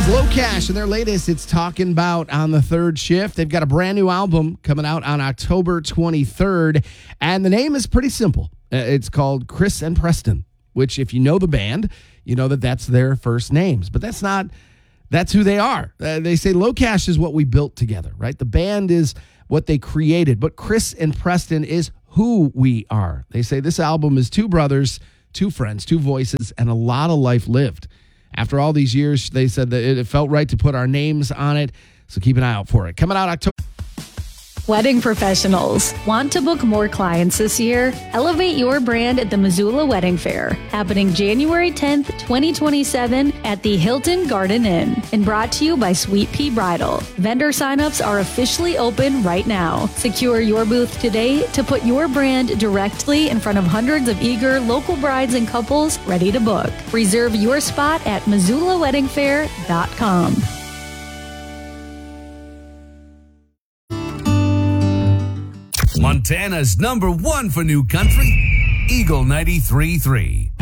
Low Cash and their latest, it's Talking About on the Third Shift. They've got a brand new album coming out on October 23rd, and the name is pretty simple. It's called Chris and Preston, which if you know the band, you know that that's their first names, but that's who they are. They say Low Cash is what we built together, right? The band is what they created, but Chris and Preston is who we are. They say this album is two brothers, two friends, two voices, and a lot of life lived. After all these years, they said that it felt right to put our names on it, so keep an eye out for it. Coming out October. Wedding professionals. Want to book more clients this year? Elevate your brand at the Missoula Wedding Fair, happening January 10th, 2027 at the Hilton Garden Inn, and brought to you by Sweet Pea Bridal. Vendor signups are officially open right now. Secure your booth today to put your brand directly in front of hundreds of eager local brides and couples ready to book. Reserve your spot at MissoulaWeddingFair.com. Montana's #1 for new country, Eagle 93.3.